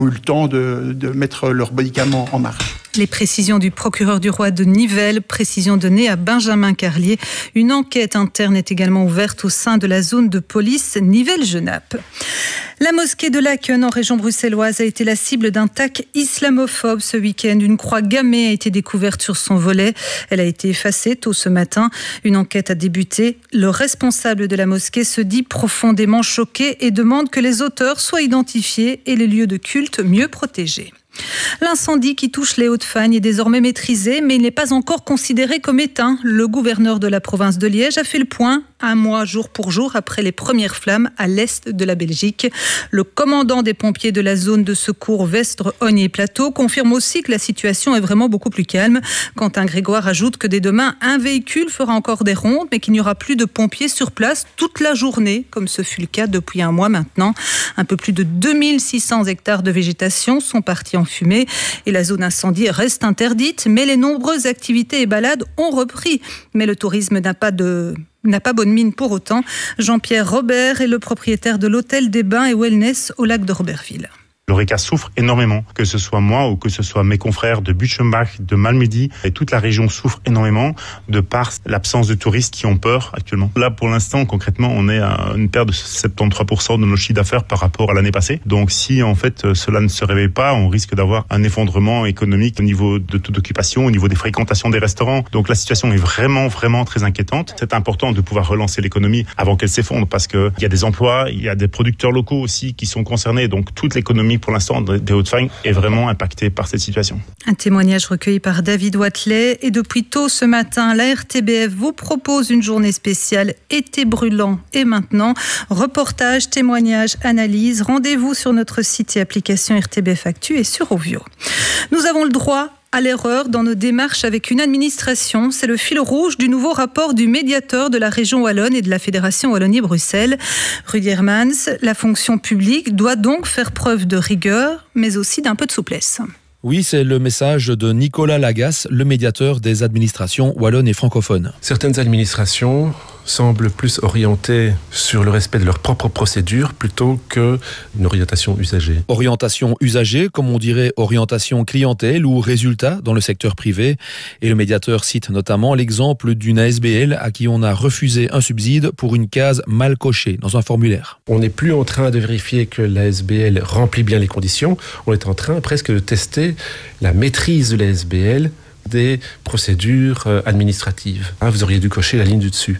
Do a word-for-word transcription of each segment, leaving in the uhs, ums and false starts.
eu le temps de, de mettre leurs médicaments en marche. Les précisions du procureur du roi de Nivelles, précisions données à Benjamin Carlier. Une enquête interne est également ouverte au sein de la zone de police Nivelles-Genappe. La mosquée de Laeken, en région bruxelloise, a été la cible d'un tac islamophobe ce week-end. Une croix gammée a été découverte sur son volet. Elle a été effacée tôt ce matin. Une enquête a débuté. Le responsable de la mosquée se dit profondément choqué et demande que les auteurs soient identifiés et les lieux de culte mieux protégés. L'incendie qui touche les Hauts-de-Fagne est désormais maîtrisé, mais il n'est pas encore considéré comme éteint. Le gouverneur de la province de Liège a fait le point un mois jour pour jour après les premières flammes à l'est de la Belgique. Le commandant des pompiers de la zone de secours Vestre-Ognier-Plateau confirme aussi que la situation est vraiment beaucoup plus calme. Quentin Grégoire ajoute que dès demain, un véhicule fera encore des rondes, mais qu'il n'y aura plus de pompiers sur place toute la journée, comme ce fut le cas depuis un mois maintenant. Un peu plus de deux mille six cents hectares de végétation sont partis en fumée et la zone incendie reste interdite, mais les nombreuses activités et balades ont repris. Mais le tourisme n'a pas de... n'a pas bonne mine pour autant. Jean-Pierre Robert est le propriétaire de l'hôtel des Bains et Wellness au lac de Robertville. L'Horeca souffre énormément, que ce soit moi ou que ce soit mes confrères de Butchenbach, de Malmedy, et toute la région souffre énormément de par l'absence de touristes qui ont peur actuellement. Là, pour l'instant, concrètement, on est à une perte de soixante-treize pour cent de nos chiffres d'affaires par rapport à l'année passée. Donc, si en fait cela ne se réveille pas, on risque d'avoir un effondrement économique au niveau de taux d'occupation, au niveau des fréquentations des restaurants. Donc, la situation est vraiment, vraiment très inquiétante. C'est important de pouvoir relancer l'économie avant qu'elle s'effondre parce qu'il y a des emplois, il y a des producteurs locaux aussi qui sont concernés. Donc, toute l'économie pour l'instant des Hauts-de-Fagne est vraiment impactée par cette situation. Un témoignage recueilli par David Watley. Et depuis tôt ce matin, la R T B F vous propose une journée spéciale été brûlant et maintenant. Reportage, témoignages, analyse. Rendez-vous sur notre site et application R T B F Actu et sur Ovio. Nous avons le droit à l'erreur dans nos démarches avec une administration. C'est le fil rouge du nouveau rapport du médiateur de la région Wallonne et de la Fédération Wallonie-Bruxelles. Rudy Hermans, la fonction publique doit donc faire preuve de rigueur, mais aussi d'un peu de souplesse. Oui, c'est le message de Nicolas Lagasse, le médiateur des administrations wallonnes et francophones. Certaines administrations semblent plus orientées sur le respect de leurs propres procédures plutôt qu'une orientation usagée. Orientation usagée, comme on dirait orientation clientèle ou résultat dans le secteur privé. Et le médiateur cite notamment l'exemple d'une A S B L à qui on a refusé un subside pour une case mal cochée dans un formulaire. On n'est plus en train de vérifier que l'A S B L remplit bien les conditions, on est en train presque de tester la maîtrise de l'A S B L des procédures administratives. Vous auriez dû cocher la ligne du dessus.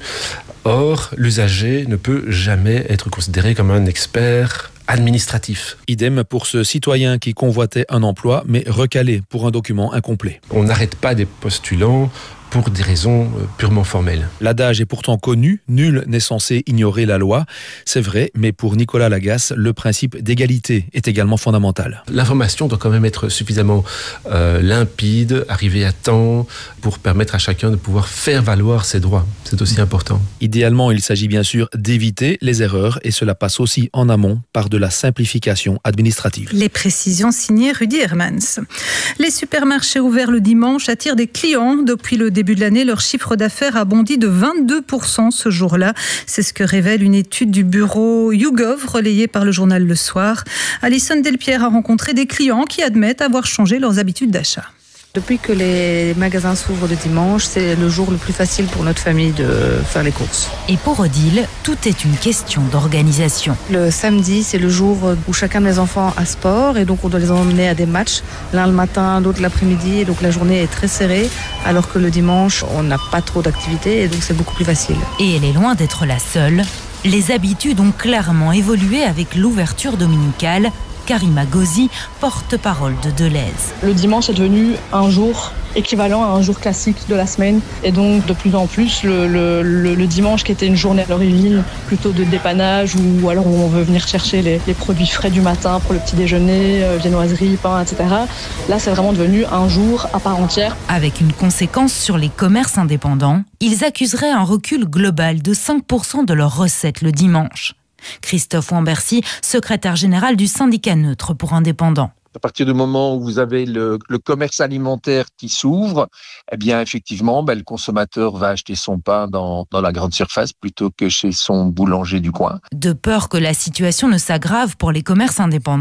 Or, l'usager ne peut jamais être considéré comme un expert administratif. Idem pour ce citoyen qui convoitait un emploi, mais recalé pour un document incomplet. On n'arrête pas des postulants pour des raisons purement formelles. L'adage est pourtant connu, nul n'est censé ignorer la loi. C'est vrai, mais pour Nicolas Lagasse, le principe d'égalité est également fondamental. L'information doit quand même être suffisamment euh, limpide, arriver à temps, pour permettre à chacun de pouvoir faire valoir ses droits. C'est aussi important. Idéalement, il s'agit bien sûr d'éviter les erreurs et cela passe aussi en amont par de la simplification administrative. Les précisions signées Rudy Hermans. Les supermarchés ouverts le dimanche attirent des clients. Depuis le début de l'année, leur chiffre d'affaires a bondi de vingt-deux pour cent ce jour-là. C'est ce que révèle une étude du bureau YouGov relayée par le journal Le Soir. Alison Delpierre a rencontré des clients qui admettent avoir changé leurs habitudes d'achat. Depuis que les magasins s'ouvrent le dimanche, c'est le jour le plus facile pour notre famille de faire les courses. Et pour Odile, tout est une question d'organisation. Le samedi, c'est le jour où chacun de mes enfants a sport et donc on doit les emmener à des matchs. L'un le matin, l'autre l'après-midi et donc la journée est très serrée alors que le dimanche, on n'a pas trop d'activité et donc c'est beaucoup plus facile. Et elle est loin d'être la seule. Les habitudes ont clairement évolué avec l'ouverture dominicale. Karima Gauzy, porte-parole de Deleuze. Le dimanche est devenu un jour équivalent à un jour classique de la semaine. Et donc, de plus en plus, le, le, le, le dimanche, qui était une journée à l'origine plutôt de dépannage, ou alors où on veut venir chercher les, les produits frais du matin pour le petit déjeuner, euh, viennoiserie, pain, et cetera. Là, c'est vraiment devenu un jour à part entière. Avec une conséquence sur les commerces indépendants, ils accuseraient un recul global de cinq pour cent de leurs recettes le dimanche. Christophe Wambercy, secrétaire général du syndicat neutre pour indépendants. À partir du moment où vous avez le, le commerce alimentaire qui s'ouvre, eh bien effectivement, ben, le consommateur va acheter son pain dans, dans la grande surface plutôt que chez son boulanger du coin. De peur que la situation ne s'aggrave pour les commerces indépendants,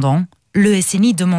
Le S N I demande